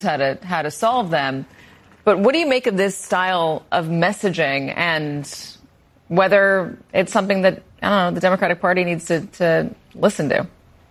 how to solve them. But what do you make of this style of messaging, and whether it's something that, I don't know, the Democratic Party needs to listen to,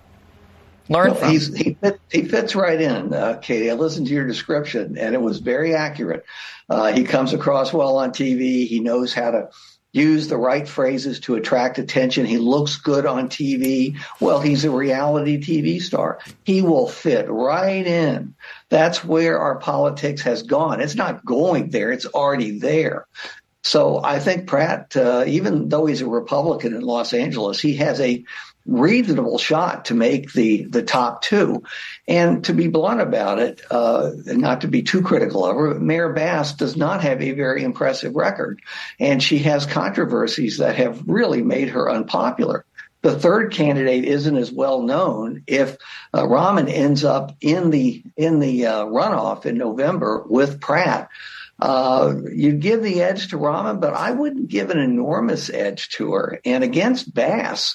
learn from? He fits right in, Katie. I listened to your description, and it was very accurate. He comes across well on TV. He knows how to use the right phrases to attract attention. He looks good on TV. Well, he's a reality TV star. He will fit right in. That's where our politics has gone. It's not going there. It's already there. So I think Pratt, even though he's a Republican in Los Angeles, he has a reasonable shot to make the top two. And to be blunt about it, and not to be too critical of her, Mayor Bass does not have a very impressive record. And she has controversies that have really made her unpopular. The third candidate isn't as well known. If Rahman ends up in the runoff in November with Pratt, you'd give the edge to Rahman, but I wouldn't give an enormous edge to her. And against Bass,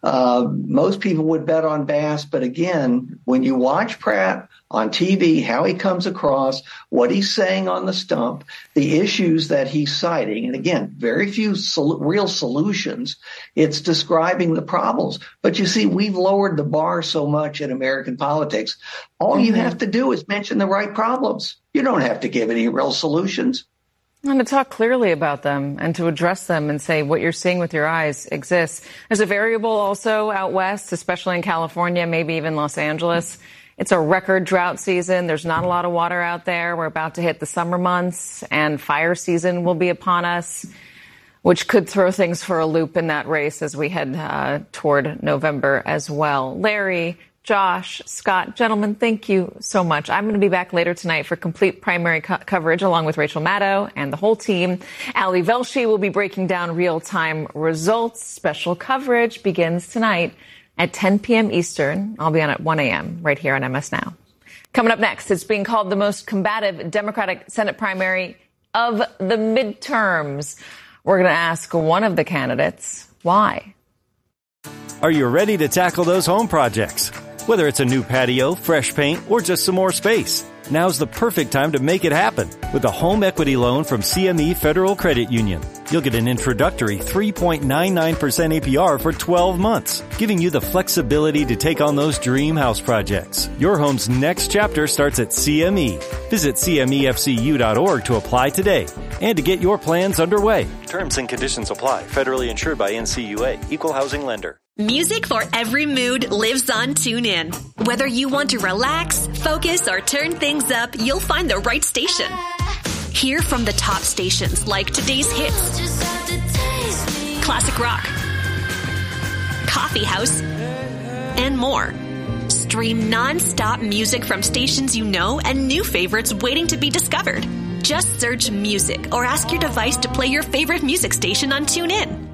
most people would bet on Bass. But again, when you watch Pratt on TV, how he comes across, what he's saying on the stump, the issues that he's citing, and again, very few real solutions. It's describing the problems. But you see, we've lowered the bar so much in American politics. All you have to do is mention the right problems. You don't have to give any real solutions. And to talk clearly about them and to address them and say what you're seeing with your eyes exists. There's a variable also out west, especially in California, maybe even Los Angeles. It's a record drought season. There's not a lot of water out there. We're about to hit the summer months, and fire season will be upon us, which could throw things for a loop in that race as we head toward November as well. Larry, Josh, Scott, gentlemen, thank you so much. I'm going to be back later tonight for complete primary coverage along with Rachel Maddow and the whole team. Ali Velshi will be breaking down real-time results. Special coverage begins tonight at 10 p.m. Eastern. I'll be on at 1 a.m. right here on MS Now. Coming up next, it's being called the most combative Democratic Senate primary of the midterms. We're going to ask one of the candidates why. Are you ready to tackle those home projects? Whether it's a new patio, fresh paint, or just some more space, now's the perfect time to make it happen with a home equity loan from CME Federal Credit Union. You'll get an introductory 3.99% APR for 12 months, giving you the flexibility to take on those dream house projects. Your home's next chapter starts at CME. Visit CMEFCU.org to apply today and to get your plans underway. Terms and conditions apply. Federally insured by NCUA. Equal housing lender. Music for every mood lives on TuneIn. Whether you want to relax, focus, or turn things up, you'll find the right station. Hear from the top stations like today's hits, classic rock, coffee house, and more. Stream non-stop music from stations you know and new favorites waiting to be discovered. Just search music or ask your device to play your favorite music station on TuneIn.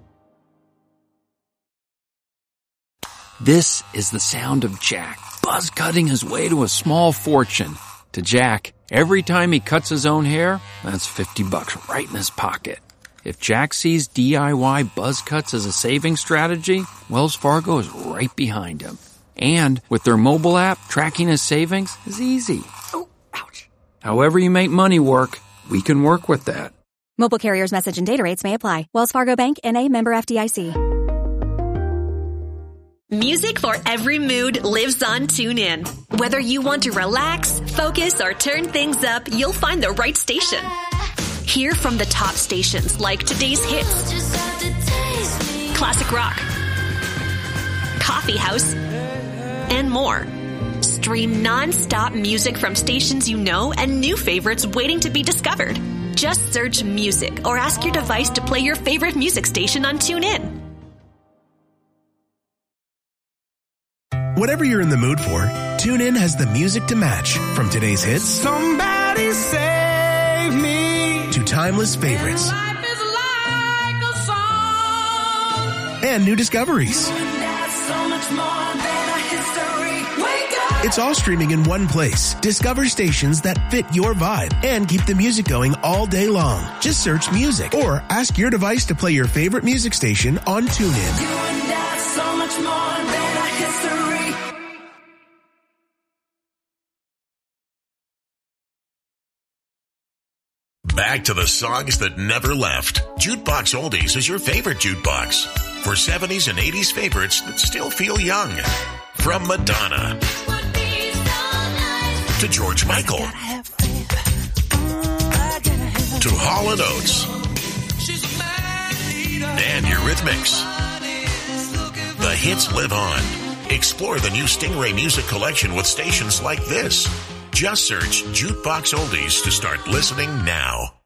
This is the sound of Jack, buzz cutting his way to a small fortune. To Jack, every time he cuts his own hair, that's $50 right in his pocket. If Jack sees DIY buzz cuts as a saving strategy, Wells Fargo is right behind him. And with their mobile app, tracking his savings is easy. Oh, ouch. However you make money work, we can work with that. Mobile carriers' message and data rates may apply. Wells Fargo Bank, N.A., member FDIC. Music for every mood lives on TuneIn. Whether you want to relax, focus, or turn things up, you'll find the right station. Hear from the top stations like today's hits, classic rock, coffee house, and more. Stream non-stop music from stations you know and new favorites waiting to be discovered. Just search music or ask your device to play your favorite music station on TuneIn. Whatever you're in the mood for, TuneIn has the music to match. From today's hits, somebody save me, to timeless favorites, and life is like a song, and new discoveries. So much more than a history. Wake up. It's all streaming in one place. Discover stations that fit your vibe and keep the music going all day long. Just search music or ask your device to play your favorite music station on TuneIn. You and I, so much more than a history. Back to the songs that never left. Jukebox Oldies is your favorite jukebox. For 70s and 80s favorites that still feel young. From Madonna to George Michael to Hall & Oates and Eurythmics. The hits live on. Explore the new Stingray Music Collection with stations like this. Just search Jukebox Oldies to start listening now.